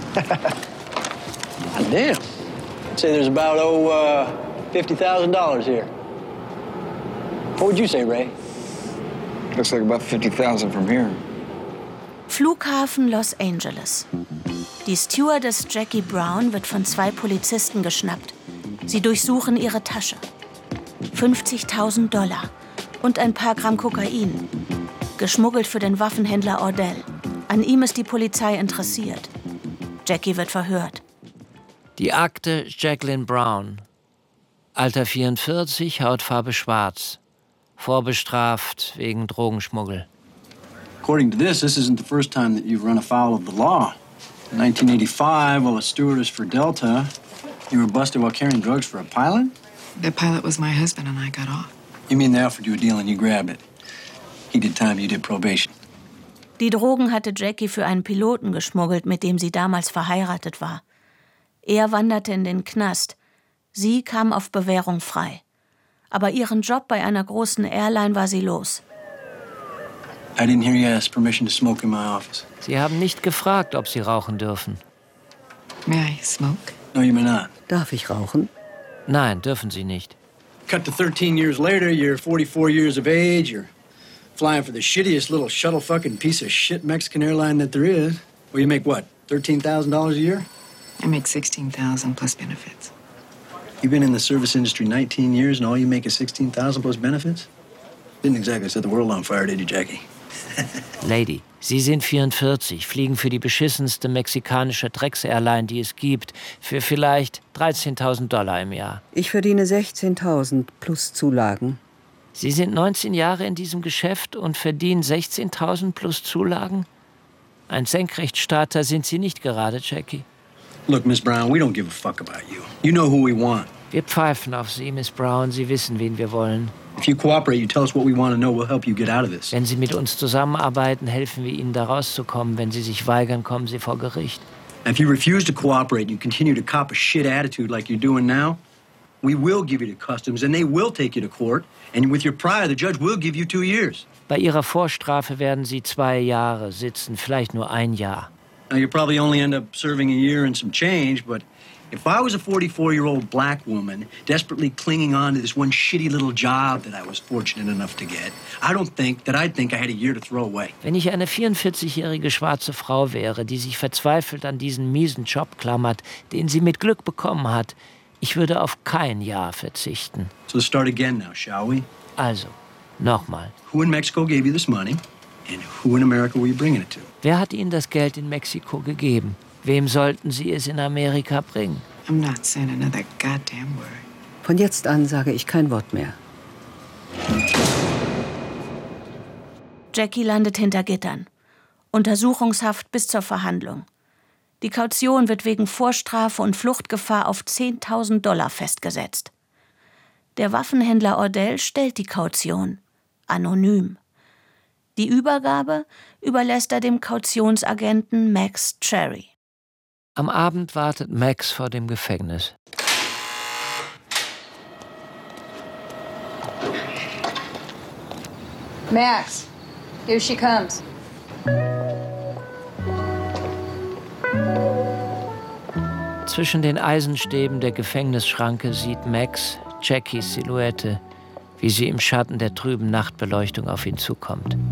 Damn. I'd say there's about, $50,000 here. What would you say, Ray? Looks like about 50,000 from here. Flughafen Los Angeles. Die Stewardess Jackie Brown wird von 2 Polizisten geschnappt. Sie durchsuchen ihre Tasche. $50.000 und ein paar Gramm Kokain. Geschmuggelt für den Waffenhändler Ordell. An ihm ist die Polizei interessiert. Jackie wird verhört. Die Akte Jacqueline Brown. Alter 44, Hautfarbe schwarz. Vorbestraft wegen Drogenschmuggel. According to this isn't the first time that you've run afoul of the law. In 1985, while a stewardess for Delta, you were busted while carrying drugs for a pilot? The pilot was my husband and I got off. You mean they offered you a deal and you grabbed it? He did time, you did probation. Die Drogen hatte Jackie für einen Piloten geschmuggelt, mit dem sie damals verheiratet war. Er wanderte in den Knast. Sie kam auf Bewährung frei. Aber ihren Job bei einer großen Airline war sie los. I didn't hear you ask permission to smoke in my office. Sie haben nicht gefragt, ob Sie rauchen dürfen. May I smoke? No, you may not. Darf ich rauchen? Nein, dürfen Sie nicht. Cut to 13 years later, you're 44 years of age, you're flying for the shittiest little shuttle fucking piece of shit Mexican airline that there is. Well, you make what, $13,000 a year? I make $16,000 plus benefits. You've been in the service industry 19 years and all you make is $16,000 plus benefits? Didn't exactly set the world on fire, did you, Jackie? Lady, Sie sind 44, fliegen für die beschissenste mexikanische Drecks-Airline, die es gibt, für vielleicht $13.000 im Jahr. Ich verdiene 16.000 plus Zulagen. Sie sind 19 Jahre in diesem Geschäft und verdienen 16.000 plus Zulagen? Ein Senkrechtstarter sind Sie nicht gerade, Jackie. Look, Miss Brown, we don't give a fuck about you. You know who we want. Wir pfeifen auf Sie, Miss Brown. Sie wissen, wen wir wollen. If you cooperate, you tell us what we want to know, we'll help you get out of this. Wenn Sie mit uns zusammenarbeiten, helfen wir Ihnen, da rauszukommen. Wenn Sie sich weigern, kommen Sie vor Gericht. And if you refuse to cooperate and you continue to cop a shit attitude like you're doing now, we will give you to customs and they will take you to court. And with your prior, the judge will give you 2 years. Bei Ihrer Vorstrafe werden Sie 2 Jahre sitzen, vielleicht nur 1 Jahr. Now, you'll probably only end up serving a year and some change, but if I was a 44-year-old black woman desperately clinging on to this one shitty little job that I was fortunate enough to get, I'd think I had a year to throw away. Wenn ich eine 44-jährige schwarze Frau wäre, die sich verzweifelt an diesen miesen Job klammert, den sie mit Glück bekommen hat, ich würde auf kein Jahr verzichten. So let's start again now, shall we? Also, nochmal. Who in Mexico gave you this money? And who in America were you bringing it to? Wer hat Ihnen das Geld in Mexiko gegeben? Wem sollten Sie es in Amerika bringen? I'm not saying another goddamn word. Von jetzt an sage ich kein Wort mehr. Jackie landet hinter Gittern. Untersuchungshaft bis zur Verhandlung. Die Kaution wird wegen Vorstrafe und Fluchtgefahr auf $10.000 festgesetzt. Der Waffenhändler Ordell stellt die Kaution. Anonym. Die Übergabe überlässt er dem Kautionsagenten Max Cherry. Am Abend wartet Max vor dem Gefängnis. Max, here she comes. Zwischen den Eisenstäben der Gefängnisschranke sieht Max Jackies Silhouette, wie sie im Schatten der trüben Nachtbeleuchtung auf ihn zukommt.